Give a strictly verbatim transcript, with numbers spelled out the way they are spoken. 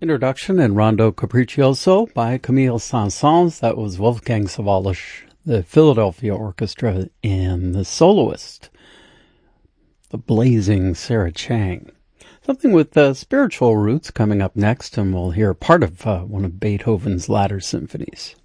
Introduction and Rondo Capriccioso by Camille Saint-Saëns. That was Wolfgang Sawallisch, the Philadelphia Orchestra, and the soloist, the blazing Sarah Chang. Something with uh, spiritual roots coming up next, and we'll hear part of uh, one of Beethoven's latter symphonies.